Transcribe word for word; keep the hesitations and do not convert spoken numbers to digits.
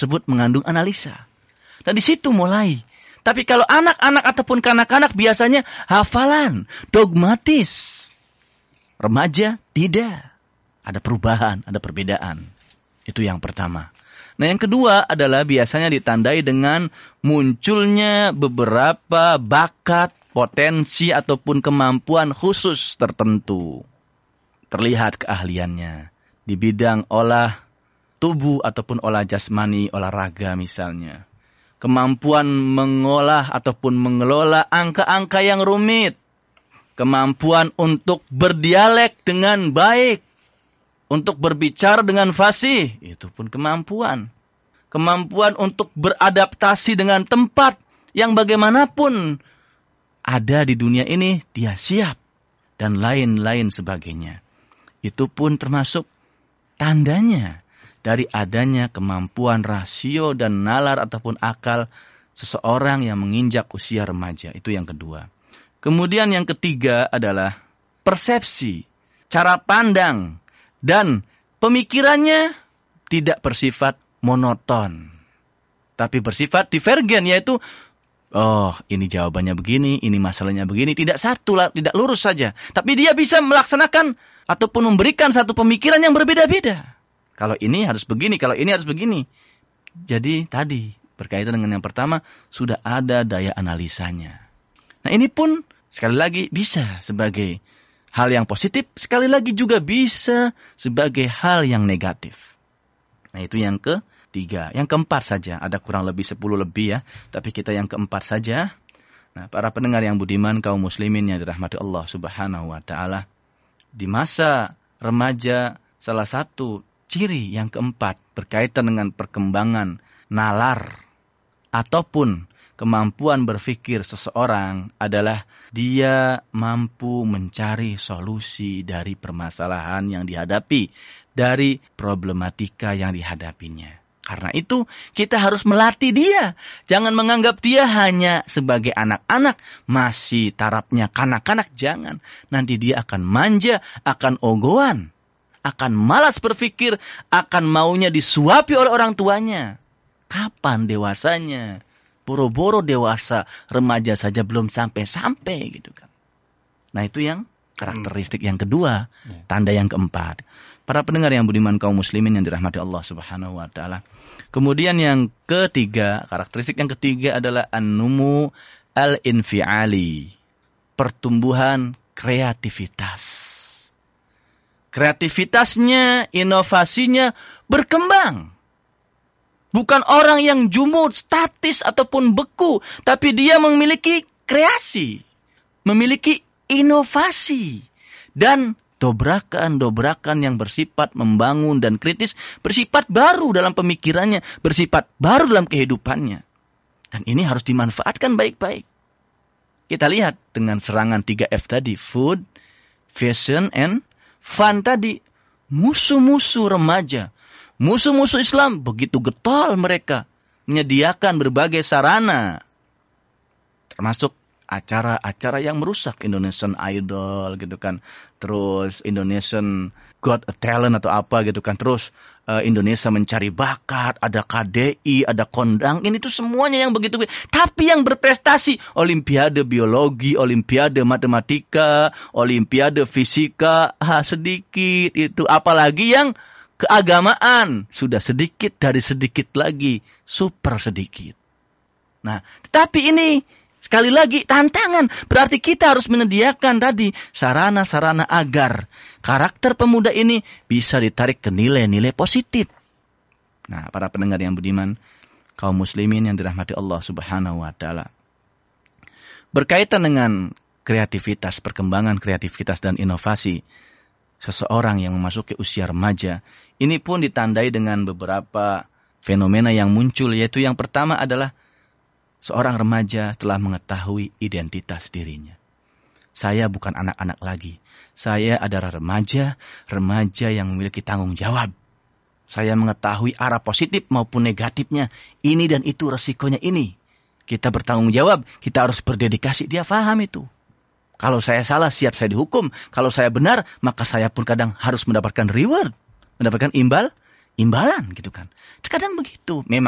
tersebut mengandung analisa. Dan di situ mulai. Tapi kalau anak-anak ataupun kanak-kanak biasanya hafalan, dogmatis. Remaja tidak. Ada perubahan, ada perbedaan. Itu yang pertama. Nah yang kedua adalah biasanya ditandai dengan munculnya beberapa bakat, potensi ataupun kemampuan khusus tertentu. Terlihat keahliannya di bidang olah tubuh ataupun olah jasmani, olahraga misalnya. Kemampuan mengolah ataupun mengelola angka-angka yang rumit. Kemampuan untuk berdialek dengan baik. Untuk berbicara dengan fasih. Itu pun kemampuan. Kemampuan untuk beradaptasi dengan tempat yang bagaimanapun ada di dunia ini, dia siap. Dan lain-lain sebagainya. Itu pun termasuk tandanya dari adanya kemampuan rasio dan nalar ataupun akal seseorang yang menginjak usia remaja. Itu yang kedua. Kemudian yang ketiga adalah persepsi, cara pandang, dan pemikirannya tidak bersifat monoton. Tapi bersifat divergen, yaitu, oh ini jawabannya begini, ini masalahnya begini. Tidak satu, tidak lurus saja. Tapi dia bisa melaksanakan ataupun memberikan satu pemikiran yang berbeda-beda. Kalau ini harus begini, kalau ini harus begini. Jadi tadi berkaitan dengan yang pertama, sudah ada daya analisanya. Nah ini pun sekali lagi bisa sebagai hal yang positif, sekali lagi juga bisa sebagai hal yang negatif. Nah itu yang ketiga. Yang keempat saja, ada kurang lebih sepuluh lebih ya, tapi kita yang keempat saja. Nah para pendengar yang budiman, kaum muslimin yang dirahmati Allah subhanahu wa ta'ala. Di masa remaja, salah satu ciri yang keempat berkaitan dengan perkembangan nalar ataupun kemampuan berpikir seseorang adalah dia mampu mencari solusi dari permasalahan yang dihadapi, dari problematika yang dihadapinya. Karena itu kita harus melatih dia. Jangan menganggap dia hanya sebagai anak-anak, masih tarafnya kanak-kanak, jangan. Nanti dia akan manja, akan ogohan. Akan malas berpikir, akan maunya disuapi oleh orang tuanya. Kapan dewasanya? Boro-boro dewasa, remaja saja belum sampai-sampai gitu kan. Nah itu yang karakteristik yang kedua, tanda yang keempat. Para pendengar yang budiman kaum muslimin yang dirahmati Allah subhanahu wa ta'ala. Kemudian yang ketiga, karakteristik yang ketiga adalah an-numu al-infiali. Pertumbuhan kreativitas. Kreativitasnya, inovasinya berkembang. Bukan orang yang jumud, statis ataupun beku. Tapi dia memiliki kreasi. Memiliki inovasi. Dan dobrakan-dobrakan yang bersifat membangun dan kritis. Bersifat baru dalam pemikirannya. Bersifat baru dalam kehidupannya. Dan ini harus dimanfaatkan baik-baik. Kita lihat dengan serangan tiga F tadi. Food, fashion, and fun tadi. Musuh-musuh remaja. Musuh-musuh Islam begitu getol mereka menyediakan berbagai sarana. Termasuk acara-acara yang merusak, Indonesian Idol gitu kan. Terus Indonesian Got a Talent atau apa gitu kan. Terus uh, Indonesia Mencari Bakat, ada K D I, ada Kondang. Ini tuh semuanya yang begitu. Tapi yang berprestasi, Olimpiade Biologi, Olimpiade Matematika, Olimpiade Fisika, ha, sedikit itu. Apalagi yang keagamaan sudah sedikit dari sedikit lagi, super sedikit. Nah, tetapi ini sekali lagi tantangan. Berarti kita harus menyediakan tadi sarana-sarana agar karakter pemuda ini bisa ditarik ke nilai-nilai positif. Nah, para pendengar yang budiman, kaum muslimin yang dirahmati Allah subhanahu wa ta'ala. Berkaitan dengan kreativitas, perkembangan kreativitas dan inovasi seseorang yang memasuki usia remaja, ini pun ditandai dengan beberapa fenomena yang muncul, yaitu yang pertama adalah seorang remaja telah mengetahui identitas dirinya. Saya bukan anak-anak lagi. Saya adalah remaja, remaja yang memiliki tanggung jawab. Saya mengetahui arah positif maupun negatifnya. Ini dan itu resikonya ini. Kita bertanggung jawab, kita harus berdedikasi. Dia paham itu. Kalau saya salah, siap saya dihukum. Kalau saya benar, maka saya pun kadang harus mendapatkan reward. Mendapatkan imbal, imbalan gitu kan. Kadang begitu. Memang